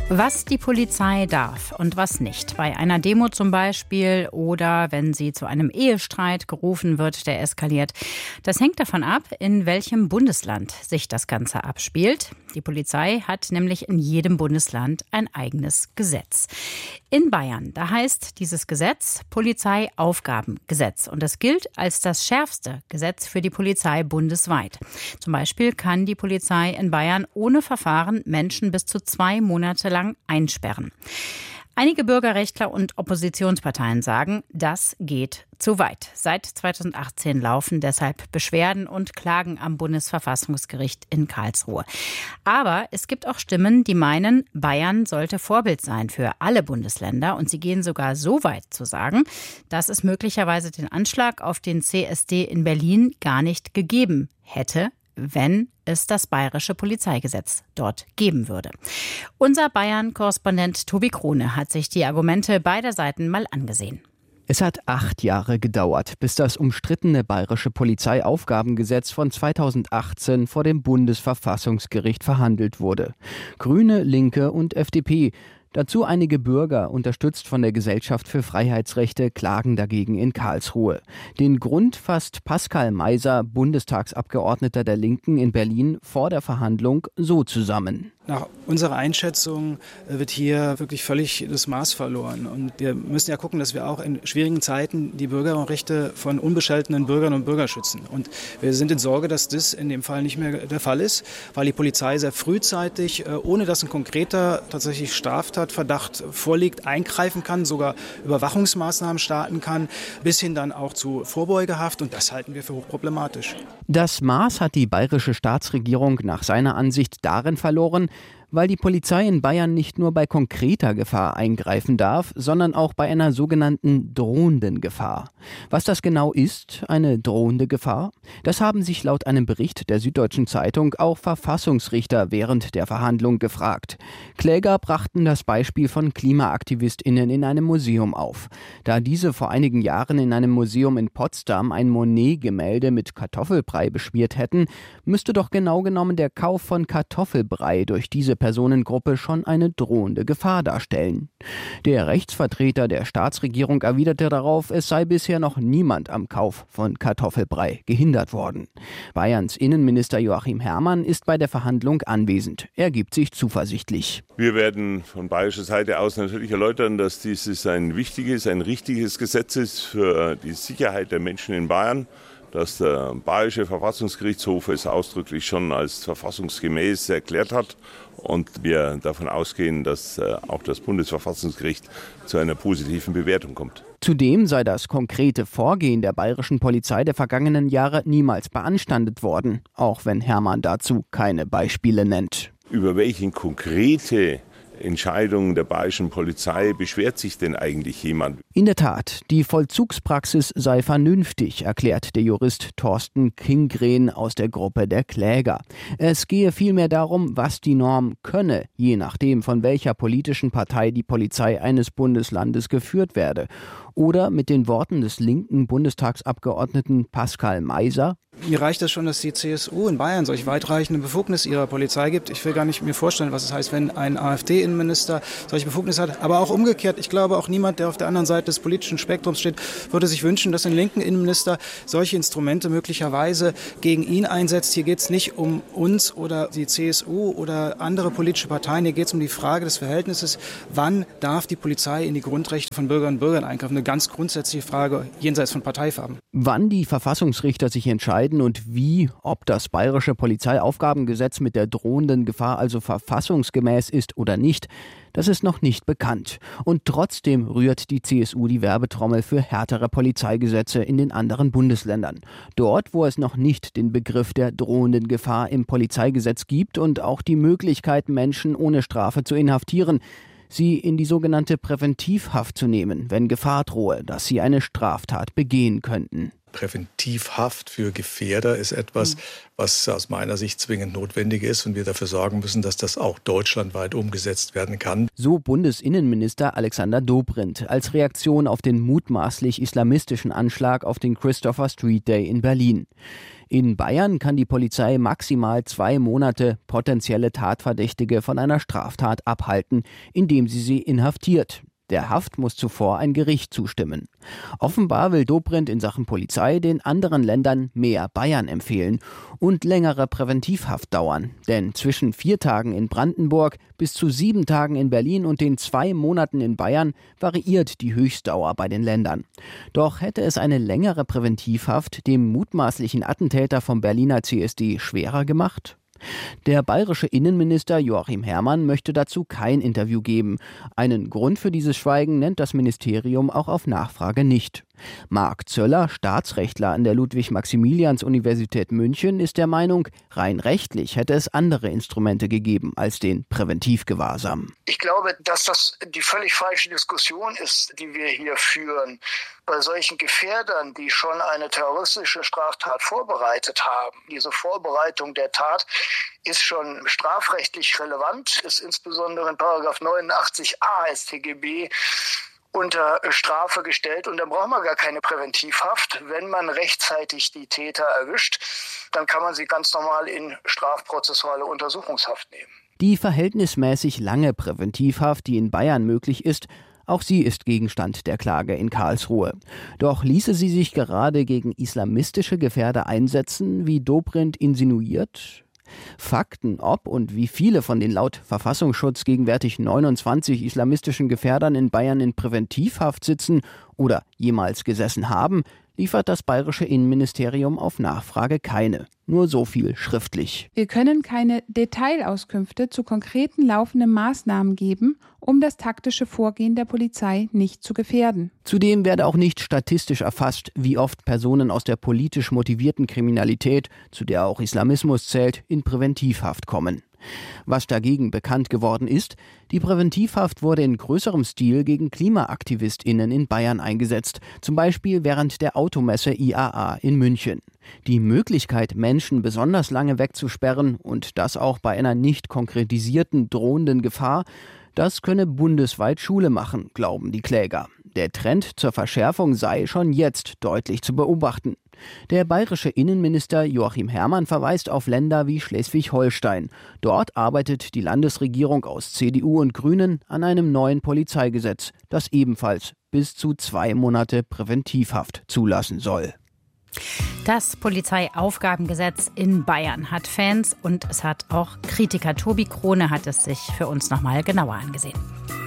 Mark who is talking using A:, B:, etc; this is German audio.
A: Was die Polizei darf und was nicht. Bei einer Demo zum Beispiel oder wenn sie zu einem Ehestreit gerufen wird, der eskaliert. Das hängt davon ab, in welchem Bundesland sich das Ganze abspielt. Die Polizei hat nämlich in jedem Bundesland ein eigenes Gesetz. In Bayern, da heißt dieses Gesetz Polizeiaufgabengesetz. Und das gilt als das schärfste Gesetz für die Polizei bundesweit. Zum Beispiel kann die Polizei in Bayern ohne Verfahren Menschen bis zu 2 Monate lang einsperren. Einige Bürgerrechtler und Oppositionsparteien sagen, das geht zu weit. Seit 2018 laufen deshalb Beschwerden und Klagen am Bundesverfassungsgericht in Karlsruhe. Aber es gibt auch Stimmen, die meinen, Bayern sollte Vorbild sein für alle Bundesländer. Und sie gehen sogar so weit zu sagen, dass es möglicherweise den Anschlag auf den CSD in Berlin gar nicht gegeben hätte, wenn es das bayerische Polizeigesetz dort geben würde. Unser Bayern-Korrespondent Tobi Krone hat sich die Argumente beider Seiten mal angesehen.
B: Es hat 8 Jahre gedauert, bis das umstrittene bayerische Polizeiaufgabengesetz von 2018 vor dem Bundesverfassungsgericht verhandelt wurde. Grüne, Linke und FDP. Dazu einige Bürger, unterstützt von der Gesellschaft für Freiheitsrechte, klagen dagegen in Karlsruhe. Den Grund fasst Pascal Meiser, Bundestagsabgeordneter der Linken in Berlin, vor der Verhandlung so zusammen.
C: Nach unserer Einschätzung wird hier wirklich völlig das Maß verloren. Und wir müssen ja gucken, dass wir auch in schwierigen Zeiten die Bürgerrechte von unbescholtenen Bürgern und Bürgern schützen. Und wir sind in Sorge, dass das in dem Fall nicht mehr der Fall ist, weil die Polizei sehr frühzeitig, ohne dass ein konkreter tatsächlich Straftatverdacht vorliegt, eingreifen kann, sogar Überwachungsmaßnahmen starten kann, bis hin dann auch zu Vorbeugehaft. Und das halten wir für hochproblematisch.
B: Das Maß hat die bayerische Staatsregierung nach seiner Ansicht darin verloren, weil die Polizei in Bayern nicht nur bei konkreter Gefahr eingreifen darf, sondern auch bei einer sogenannten drohenden Gefahr. Was das genau ist, eine drohende Gefahr, das haben sich laut einem Bericht der Süddeutschen Zeitung auch Verfassungsrichter während der Verhandlung gefragt. Kläger brachten das Beispiel von KlimaaktivistInnen in einem Museum auf. Da diese vor einigen Jahren in einem Museum in Potsdam ein Monet-Gemälde mit Kartoffelbrei beschmiert hätten, müsste doch genau genommen der Kauf von Kartoffelbrei durch diese Personengruppe schon eine drohende Gefahr darstellen. Der Rechtsvertreter der Staatsregierung erwiderte darauf, es sei bisher noch niemand am Kauf von Kartoffelbrei gehindert worden. Bayerns Innenminister Joachim Herrmann ist bei der Verhandlung anwesend. Er gibt sich zuversichtlich.
D: Wir werden von bayerischer Seite aus natürlich erläutern, dass dieses ein wichtiges, ein richtiges Gesetz ist für die Sicherheit der Menschen in Bayern, dass der bayerische Verfassungsgerichtshof es ausdrücklich schon als verfassungsgemäß erklärt hat und wir davon ausgehen, dass auch das Bundesverfassungsgericht zu einer positiven Bewertung kommt.
B: Zudem sei das konkrete Vorgehen der bayerischen Polizei der vergangenen Jahre niemals beanstandet worden, auch wenn Herrmann dazu keine Beispiele nennt.
D: Über welche konkrete Entscheidungen der bayerischen Polizei beschwert sich denn eigentlich jemand?
B: In der Tat, die Vollzugspraxis sei vernünftig, erklärt der Jurist Thorsten Kingren aus der Gruppe der Kläger. Es gehe vielmehr darum, was die Norm könne, je nachdem, von welcher politischen Partei die Polizei eines Bundeslandes geführt werde. Oder mit den Worten des linken Bundestagsabgeordneten Pascal Meiser:
C: Mir reicht es schon, dass die CSU in Bayern solch weitreichende Befugnisse ihrer Polizei gibt. Ich will gar nicht mir vorstellen, was es heißt, wenn ein AfD-Innenminister solche Befugnisse hat. Aber auch umgekehrt, ich glaube auch niemand, der auf der anderen Seite des politischen Spektrums steht, würde sich wünschen, dass ein linken Innenminister solche Instrumente möglicherweise gegen ihn einsetzt. Hier geht es nicht um uns oder die CSU oder andere politische Parteien. Hier geht es um die Frage des Verhältnisses, wann darf die Polizei in die Grundrechte von Bürgerinnen und Bürgern eingreifen. Eine ganz grundsätzliche Frage jenseits von Parteifarben.
B: Wann die Verfassungsrichter sich entscheiden und wie, ob das bayerische Polizeiaufgabengesetz mit der drohenden Gefahr also verfassungsgemäß ist oder nicht, das ist noch nicht bekannt. Und trotzdem rührt die CSU die Werbetrommel für härtere Polizeigesetze in den anderen Bundesländern. Dort, wo es noch nicht den Begriff der drohenden Gefahr im Polizeigesetz gibt und auch die Möglichkeit, Menschen ohne Strafe zu inhaftieren, sie in die sogenannte Präventivhaft zu nehmen, wenn Gefahr drohe, dass sie eine Straftat begehen könnten.
E: Präventivhaft für Gefährder ist etwas, was aus meiner Sicht zwingend notwendig ist und wir dafür sorgen müssen, dass das auch deutschlandweit umgesetzt werden kann.
B: So Bundesinnenminister Alexander Dobrindt als Reaktion auf den mutmaßlich islamistischen Anschlag auf den Christopher Street Day in Berlin. In Bayern kann die Polizei maximal 2 Monate potenzielle Tatverdächtige von einer Straftat abhalten, indem sie inhaftiert. Der Haft muss zuvor ein Gericht zustimmen. Offenbar will Dobrindt in Sachen Polizei den anderen Ländern mehr Bayern empfehlen und längere Präventivhaft dauern. Denn zwischen 4 Tagen in Brandenburg bis zu 7 Tagen in Berlin und den 2 Monaten in Bayern variiert die Höchstdauer bei den Ländern. Doch hätte es eine längere Präventivhaft dem mutmaßlichen Attentäter vom Berliner CSD schwerer gemacht? Der bayerische Innenminister Joachim Herrmann möchte dazu kein Interview geben. Einen Grund für dieses Schweigen nennt das Ministerium auch auf Nachfrage nicht. Marc Zöller, Staatsrechtler an der Ludwig-Maximilians-Universität München, ist der Meinung, rein rechtlich hätte es andere Instrumente gegeben als den Präventivgewahrsam.
F: Ich glaube, dass das die völlig falsche Diskussion ist, die wir hier führen. Bei solchen Gefährdern, die schon eine terroristische Straftat vorbereitet haben, diese Vorbereitung der Tat ist schon strafrechtlich relevant, ist insbesondere in § 89a StGB unter Strafe gestellt und dann braucht man gar keine Präventivhaft. Wenn man rechtzeitig die Täter erwischt, dann kann man sie ganz normal in strafprozessuale Untersuchungshaft nehmen.
B: Die verhältnismäßig lange Präventivhaft, die in Bayern möglich ist, auch sie ist Gegenstand der Klage in Karlsruhe. Doch ließe sie sich gerade gegen islamistische Gefährder einsetzen, wie Dobrindt insinuiert? Fakten, ob und wie viele von den laut Verfassungsschutz gegenwärtig 29 islamistischen Gefährdern in Bayern in Präventivhaft sitzen oder jemals gesessen haben, liefert das bayerische Innenministerium auf Nachfrage keine. Nur so viel schriftlich.
G: Wir können keine Detailauskünfte zu konkreten laufenden Maßnahmen geben, um das taktische Vorgehen der Polizei nicht zu gefährden.
B: Zudem werde auch nicht statistisch erfasst, wie oft Personen aus der politisch motivierten Kriminalität, zu der auch Islamismus zählt, in Präventivhaft kommen. Was dagegen bekannt geworden ist, die Präventivhaft wurde in größerem Stil gegen KlimaaktivistInnen in Bayern eingesetzt, zum Beispiel während der Automesse IAA in München. Die Möglichkeit, Menschen besonders lange wegzusperren und das auch bei einer nicht konkretisierten drohenden Gefahr, das könne bundesweit Schule machen, glauben die Kläger. Der Trend zur Verschärfung sei schon jetzt deutlich zu beobachten. Der bayerische Innenminister Joachim Herrmann verweist auf Länder wie Schleswig-Holstein. Dort arbeitet die Landesregierung aus CDU und Grünen an einem neuen Polizeigesetz, das ebenfalls bis zu 2 Monate Präventivhaft zulassen soll.
A: Das Polizeiaufgabengesetz in Bayern hat Fans und es hat auch Kritiker. Tobi Krone hat es sich für uns nochmal genauer angesehen.